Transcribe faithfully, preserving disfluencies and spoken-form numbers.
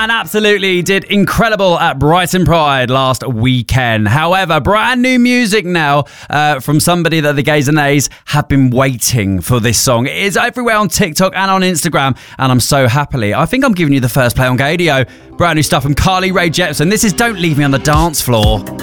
and absolutely did incredible at Brighton Pride last weekend. However, brand new music now uh, from somebody that the gays and nays have been waiting for this song. It is everywhere on TikTok and on Instagram, and I'm so happily, I think I'm giving you the first play on Gaydio. Brand new stuff from Carly Rae Jepsen. This is Don't Leave Me on the Dance Floor.